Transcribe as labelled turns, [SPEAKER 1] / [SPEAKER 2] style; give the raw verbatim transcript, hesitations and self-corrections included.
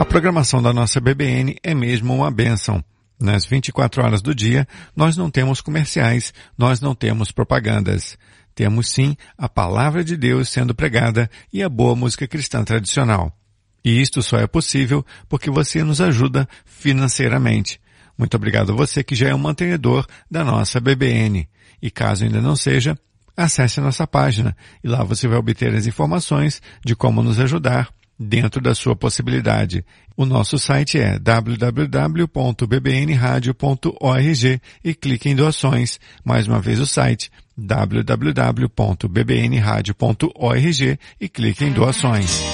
[SPEAKER 1] A programação da nossa B B N é mesmo uma bênção. Nas vinte e quatro horas do dia, nós não temos comerciais, nós não temos propagandas. Temos sim a palavra de Deus sendo pregada e a boa música cristã tradicional. E isto só é possível porque você nos ajuda financeiramente. Muito obrigado a você que já é um mantenedor da nossa B B N. E caso ainda não seja, acesse a nossa página e lá você vai obter as informações de como nos ajudar dentro da sua possibilidade. O nosso site é w w w ponto b b n radio ponto org e clique em doações. Mais uma vez o site w w w ponto b b n radio ponto org e clique em doações.